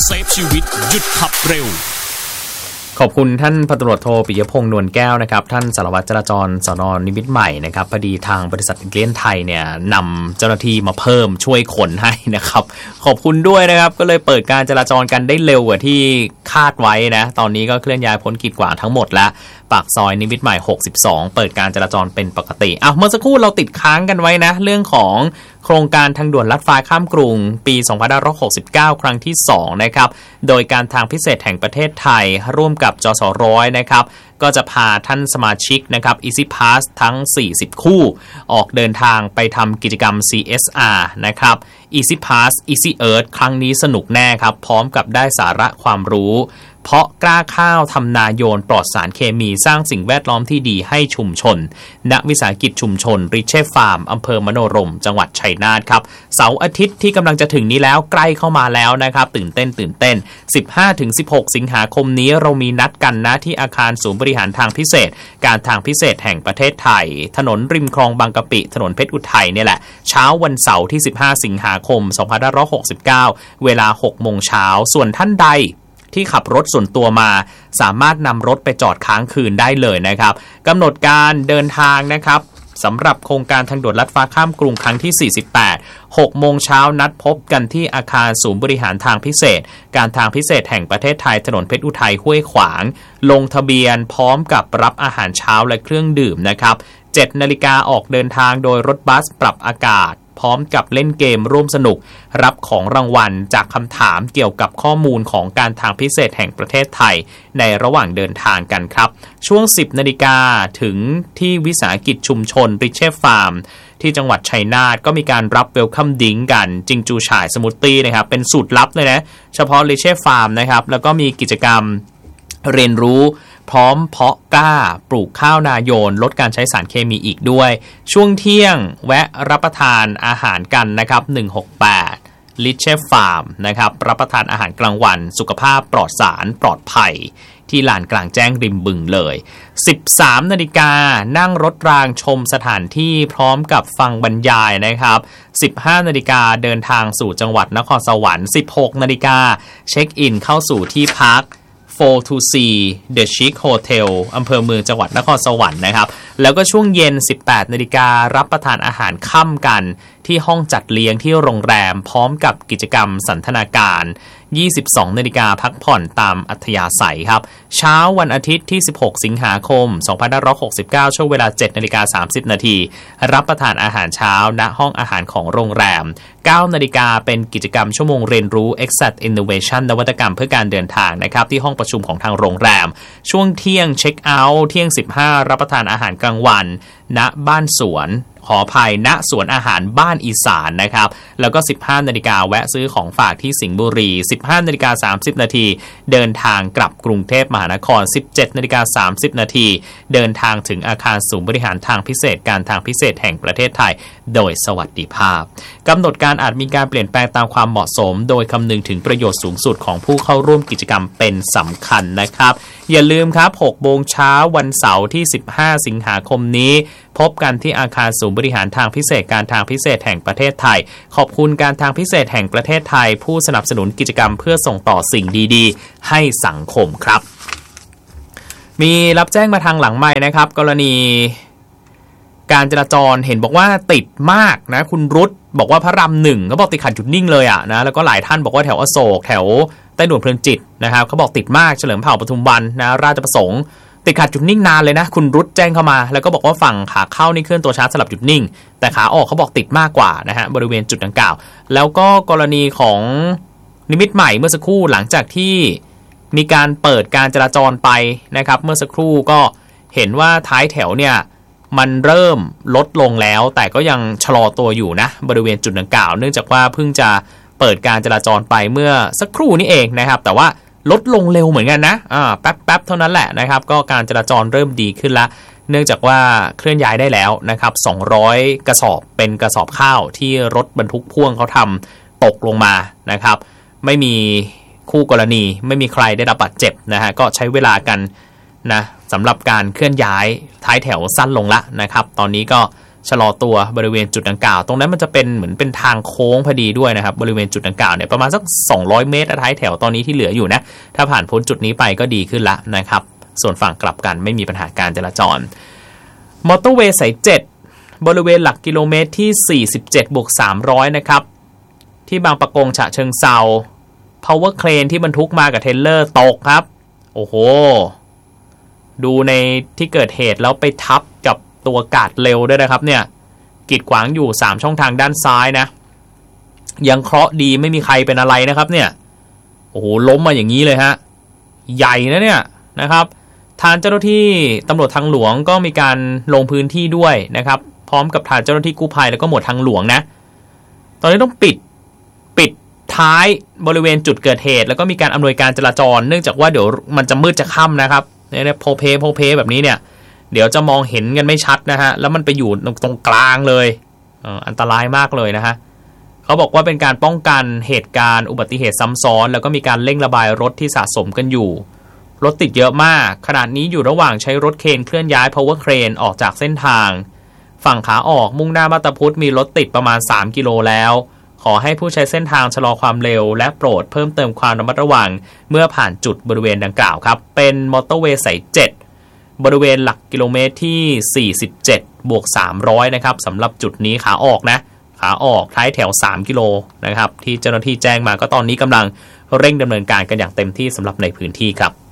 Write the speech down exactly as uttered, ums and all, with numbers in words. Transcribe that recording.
ซฟชีวิตหยุดขับเร็วขอบคุณท่านพันตำรวจโทปิยพงษ์นวลแก้วนะครับท่านสารวัตรจราจรสน.นิมิตรใหม่นะครับพอดีทางบริษัทอิตาเลียนไทยเนี่ยนำเจ้าหน้าที่มาเพิ่มช่วยขนให้นะครับขอบคุณด้วยนะครับก็เลยเปิดการจราจรกันได้เร็วกว่าที่คาดไว้นะตอนนี้ก็เคลื่อนย้ายพ้นกีดขวางทั้งหมดแล้วปากซอยนิมิตรใหม่หกสิบสองเปิดการจราจรเป็นปกติอ่ะเมื่อสักครู่เราติดค้างกันไว้นะเรื่องของโครงการทางด่วนลัดฟ้าข้ามกรุงปีสองพันห้าร้อยหกสิบเก้าครั้งที่สองนะครับโดยการทางพิเศษแห่งประเทศไทยร่วมกับจสร้อยนะครับก็จะพาท่านสมาชิกนะครับ Easy Pass ทั้งสี่สิบคู่ออกเดินทางไปทำกิจกรรม ซี เอส อาร์ นะครับ Easy Pass Easy Earth ครั้งนี้สนุกแน่ครับพร้อมกับได้สาระความรู้เพาะกล้าข้าวทำนาโยนปลอดสารเคมีสร้างสิ่งแวดล้อมที่ดีให้ชุมชนณวิสาหกิจชุมชนริเช่ฟาร์มอำเภอมโนรมจังหวัดชัยนาทครับเสาร์อาทิตย์ที่กำลังจะถึงนี้แล้วใกล้เข้ามาแล้วนะครับตื่นเต้นตื่นเต้น สิบห้าถึงสิบหก สิงหาคมนี้เรามีนัดกันนะที่อาคารศูนย์บริหารทางพิเศษการทางพิเศษแห่งประเทศไทยถนนริมคลองบางกะปิถนนเพชรอุทัยเนี่ยแหละเช้าวันเสาร์ที่สิบห้าสิงหาคมสองพันห้าร้อยหกสิบเก้าเวลา หกโมงเช้าส่วนท่านใดที่ขับรถส่วนตัวมาสามารถนำรถไปจอดค้างคืนได้เลยนะครับกำหนดการเดินทางนะครับสำหรับโครงการทางด่วนลัดฟ้าข้ามกรุงครั้งที่สี่สิบแปด หกโมงเช้านัดพบกันที่อาคารศูนย์บริหารทางพิเศษการทางพิเศษแห่งประเทศไทยถนนเพชรอุทัยห้วยขวางลงทะเบียนพร้อมกับรับอาหารเช้าและเครื่องดื่มนะครับ เจ็ดนาฬิกาออกเดินทางโดยรถบัสปรับอากาศพร้อมกับเล่นเกมร่วมสนุกรับของรางวัลจากคำถามเกี่ยวกับข้อมูลของการทางพิเศษแห่งประเทศไทยในระหว่างเดินทางกันครับช่วง สิบนาฬิกาถึงที่วิสาหกิจชุมชนริเช่ฟาร์มที่จังหวัดชัยนาทก็มีการรับเวลคัมดิ้งกันจิงจูฉ่ายสมูทตี้นะครับเป็นสูตรลับเลยนะเฉพาะริเช่ฟาร์มนะครับแล้วก็มีกิจกรรมเรียนรู้พร้อมเพาะกล้าปลูกข้าวนาโยนลดการใช้สารเคมีอีกด้วยช่วงเที่ยงแวะรับประทานอาหารกันนะครับหนึ่งหกแปดลิเช่ฟาร์มนะครับรับประทานอาหารกลางวันสุขภาพปลอดสารปลอดภัยที่ลานกลางแจ้งริมบึงเลย สิบสามนาฬิกานั่งรถรางชมสถานที่พร้อมกับฟังบรรยายนะครับ สิบห้านาฬิกาเดินทางสู่จังหวัดนครสวรรค์ สิบหกนาฬิกาเช็คอินเข้าสู่ที่พักโฟร์ ทู ซี The Chic Hotel อำเภอเมืองจังหวัดนครสวรรค์นะครับแล้วก็ช่วงเย็น สิบแปดนาฬิการับประทานอาหารค่ำกันที่ห้องจัดเลี้ยงที่โรงแรมพร้อมกับกิจกรรมสันทนาการยี่สิบสองนาฬิกาพักผ่อนตามอัธยาศัยครับเช้าวันอาทิตย์ที่สิบหกสิงหาคมสองพันห้าร้อยหกสิบเก้าช่วงเวลา เจ็ดนาฬิกาสามสิบนาทีรับประทานอาหารเช้าณห้องอาหารของโรงแรม เก้านาฬิกาเป็นกิจกรรมชั่วโมงเรียนรู้ Exact Innovation นวัตกรรมเพื่อการเดินทางนะครับที่ห้องประชุมของทางโรงแรมช่วงเที่ยงเช็คเอาท์เที่ยงสิบห้ารับประทานอาหารกลางวันณบ้านสวนขออภัยณสวนอาหารบ้านอีสานนะครับแล้วก็ สิบห้านาฬิกาแวะซื้อของฝากที่สิงห์บุรี สิบห้านาฬิกาสามสิบนาทีเดินทางกลับกรุงเทพมหานคร สิบเจ็ดนาฬิกาสามสิบนาทีเดินทางถึงอาคารศูนย์บริหารทางพิเศษการทางพิเศษแห่งประเทศไทยโดยสวัสดิภาพกำหนดการอาจมีการเปลี่ยนแปลงตามความเหมาะสมโดยคำนึงถึงประโยชน์สูงสุดของผู้เข้าร่วมกิจกรรมเป็นสำคัญนะครับอย่าลืมครับหกโมงเช้าวันเสาร์ที่สิบห้าสิงหาคมนี้พบกันที่อาคารศูนย์บริหารทางพิเศษการทางพิเศษแห่งประเทศไทยขอบคุณการทางพิเศษแห่งประเทศไทยผู้สนับสนุนกิจกรรมเพื่อส่งต่อสิ่งดีๆให้สังคมครับมีรับแจ้งมาทางหลังไมค์นะครับกรณีการจราจรเห็นบอกว่าติดมากนะคุณรุตบอกว่าพระรามหนึ่งเขาบอกติดขัดจุดนิ่งเลยอ่ะนะแล้วก็หลายท่านบอกว่าแถวอโศกแถวใต้ด่วนเพลินจิตนะครับเขาบอกติดมากเฉลิมเผ่าปทุมวันนะราชประสงค์ติดขัดจุดนิ่งนานเลยนะคุณรุตแจ้งเข้ามาแล้วก็บอกว่าฝั่งขาเข้านี่เคลื่อนตัวช้าสลับจุดนิ่งแต่ขาออกเขาบอกติดมากกว่านะฮะบริเวณจุดดังกล่าวแล้วก็กรณีของนิมิตรใหม่เมื่อสักครู่หลังจากที่มีการเปิดการจราจรไปนะครับเมื่อสักครู่ก็เห็นว่าท้ายแถวเนี่ยมันเริ่มลดลงแล้วแต่ก็ยังชะลอตัวอยู่นะบริเวณจุดดังกล่าวเนื่องจากว่าเพิ่งจะเปิดการจราจรไปเมื่อสักครู่นี้เองนะครับแต่ว่าลดลงเร็วเหมือนกันนะอ่าแป๊บๆเท่านั้นแหละนะครับก็การจราจรเริ่มดีขึ้นละเนื่องจากว่าเคลื่อนย้ายได้แล้วนะครับสองร้อยกระสอบเป็นกระสอบข้าวที่รถบรรทุกพ่วงเขาทำตกลงมานะครับไม่มีคู่กรณีไม่มีใครได้รับบาดเจ็บนะฮะก็ใช้เวลากันนะสำหรับการเคลื่อนย้ายท้ายแถวสั้นลงละนะครับตอนนี้ก็ชะลอตัวบริเวณจุดดังกล่าวตรงนั้นมันจะเป็นเหมือนเป็นทางโค้งพอดีด้วยนะครับบริเวณจุดดังกล่าวเนี่ยประมาณสักสองร้อยเมตรท้ายแถวตอนนี้ที่เหลืออยู่นะถ้าผ่านพ้นจุดนี้ไปก็ดีขึ้นละนะครับส่วนฝั่งกลับกันไม่มีปัญหาการจราจรมอเตอร์เวย์สายเจ็ดบริเวณหลักกิโลเมตรที่สี่สิบเจ็ดบวกสามร้อยนะครับที่บางปะกงฉะเชิงเทรา power crane ที่บรรทุกมากับเทรลเลอร์ตกครับโอ้โหดูในที่เกิดเหตุแล้วไปทับกับตัวกาดเร็วด้วยนะครับเนี่ยกีดขวางอยู่สามช่องทางด้านซ้ายนะยังเคราะห์ดีไม่มีใครเป็นอะไรนะครับเนี่ยโอ้โหล้มมาอย่างนี้เลยฮะใหญ่นะเนี่ยนะครับทางเจ้าหน้าที่ตำรวจทางหลวงก็มีการลงพื้นที่ด้วยนะครับพร้อมกับทางเจ้าหน้าที่กู้ภัยแล้วก็หมวดทางหลวงนะตอนนี้ต้องปิดปิดท้ายบริเวณจุดเกิดเหตุแล้วก็มีการอำนวยการจราจรเนื่องจากว่าเดี๋ยวมันจะมืดจะค่ำนะครับเนี่ยโพเพโพเพแบบนี้เนี่ยเดี๋ยวจะมองเห็นกันไม่ชัดนะฮะแล้วมันไปอยู่ตรงกลางเลยเอ่ออันตรายมากเลยนะฮะเขาบอกว่าเป็นการป้องกันเหตุการณ์อุบัติเหตุซ้ำซ้อนแล้วก็มีการเร่งระบายรถที่สะสมกันอยู่รถติดเยอะมากขณะนี้อยู่ระหว่างใช้รถเคนเคลื่อนย้าย power crane ออกจากเส้นทางฝั่งขาออกมุ่งหน้ามาตาพุธมีรถติดประมาณสามกิโลแล้วขอให้ผู้ใช้เส้นทางชะลอความเร็วและโปรดเพิ่มเติมความระมัดระวังเมื่อผ่านจุดบริเวณดังกล่าวครับเป็นมอเตอร์เวย์สายเจ็ดบริเวณหลักกิโลเมตรที่สี่สิบเจ็ดบวกสามร้อยนะครับสำหรับจุดนี้ขาออกนะขาออกท้ายแถวสามกิโลนะครับที่เจ้าหน้าที่แจ้งมาก็ตอนนี้กำลังเร่งดำเนินการกันอย่างเต็มที่สำหรับในพื้นที่ครับ